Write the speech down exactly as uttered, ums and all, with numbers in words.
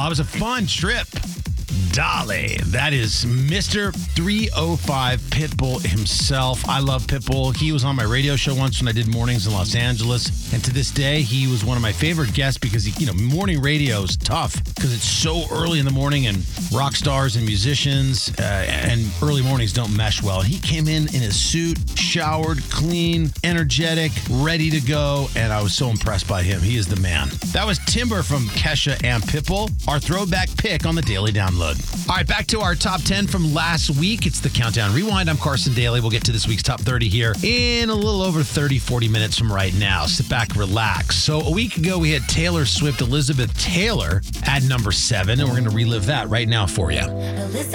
Oh, it was a fun trip. Dolly. That is Mister three oh five Pitbull himself. I love Pitbull. He was on my radio show once when I did mornings in Los Angeles. And to this day, he was one of my favorite guests because, he, you know, morning radio is tough because it's so early in the morning and rock stars and musicians uh, and early mornings don't mesh well. And he came in in his suit, showered, clean, energetic, ready to go. And I was so impressed by him. He is the man. That was Timber from Kesha and Pitbull, our throwback pick on the Daily Download. All right, back to our top ten from last week. It's the Countdown Rewind. I'm Carson Daly. We'll get to this week's top thirty here in a little over thirty, forty minutes from right now. Sit back, relax. So a week ago, we had Taylor Swift, Elizabeth Taylor at number seven, and we're going to relive that right now for you.